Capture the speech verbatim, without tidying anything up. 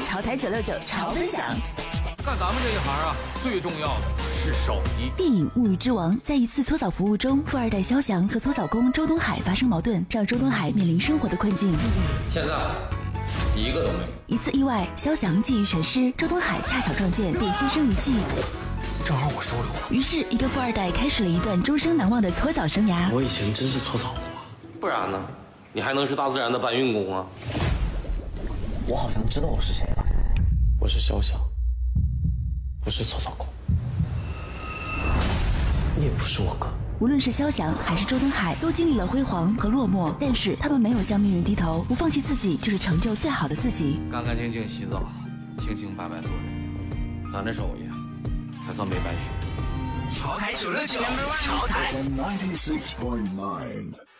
潮台九六九潮分享。 干咱们这一行啊，最重要的是手艺。 电影《物欲之王》在一次搓澡服务中，富二代肖翔和搓澡工周东海发生矛盾，让周东海面临生活的困境。 现在一个都没有。 一次意外，肖翔觊觎选师，周东海恰巧撞见，便心生一计。 正好我收留了。 于是，一个富二代开始了一段终生难忘的搓澡生涯。 我以前真是搓澡过，不然呢？你还能是大自然的搬运工啊？我好像知道我是谁了，我是肖翔，不是搓澡工，你也不是我哥。 无论是肖翔还是周东海，都经历了辉煌和落寞，但是他们没有向命运低头，不放弃自己，就是成就最好的自己。 干干净净洗澡，清清白白做人，咱这手艺才算没白学。 潮台九六九，潮台。